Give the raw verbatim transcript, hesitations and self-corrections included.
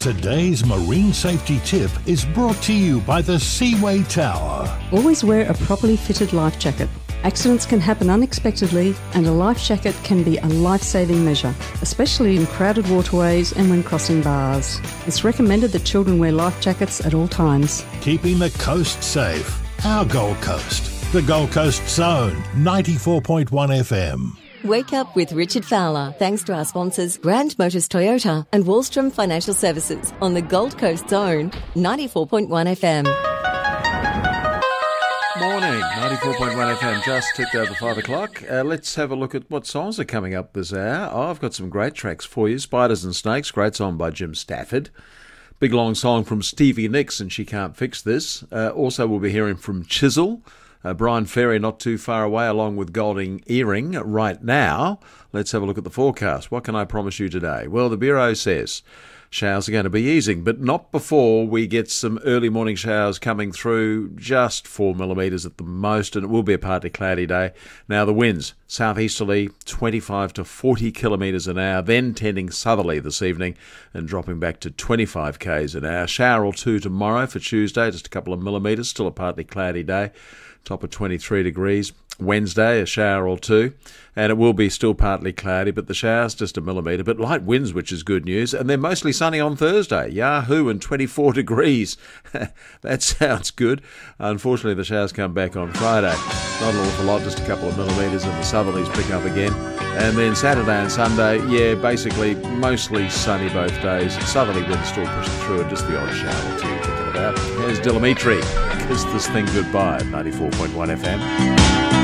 Today's marine safety tip is brought to you by the Seaway Tower. Always wear a properly fitted life jacket. Accidents can happen unexpectedly, and a life jacket can be a life-saving measure, especially in crowded waterways and when crossing bars. It's recommended that children wear life jackets at all times. Keeping the coast safe. Our Gold Coast. The Gold Coast Zone, ninety-four point one F M. Wake up with Richard Fowler, thanks to our sponsors Grand Motors Toyota and Wallstrom Financial Services on the Gold Coast Zone, ninety-four point one F M. Morning, ninety-four point one F M, just ticked over five o'clock. Uh, let's have a look at what songs are coming up this hour. Oh, I've got some great tracks for you. Spiders and Snakes, great song by Jim Stafford. Big long song from Stevie Nicks and She Can't Fix This. Uh, also, we'll be hearing from Chisel. Uh, Brian Ferry not too far away, along with Golding Earring right now. Let's have a look at the forecast. What can I promise you today? Well, the Bureau says showers are going to be easing, but not before we get some early morning showers coming through, just four millimetres at the most, and it will be a partly cloudy day. Now, the winds, southeasterly, twenty-five to forty kilometres an hour, then tending southerly this evening and dropping back to twenty-five k's an hour. Shower or two tomorrow for Tuesday, just a couple of millimetres, still a partly cloudy day. Top of twenty-three degrees. Wednesday, a shower or two, and it will be still partly cloudy, but the showers just a millimetre, but light winds, which is good news, and they're mostly sunny on Thursday. Yahoo, and twenty-four degrees. That sounds good. Unfortunately, the showers come back on Friday. Not an awful lot, just a couple of millimetres, and the southerlies pick up again. And then Saturday and Sunday, yeah, basically mostly sunny both days. Southerly winds still pushing through, and just the odd shower or two thinking about. Here's Dilamitri. Kiss This Thing Goodbye at ninety-four point one F M.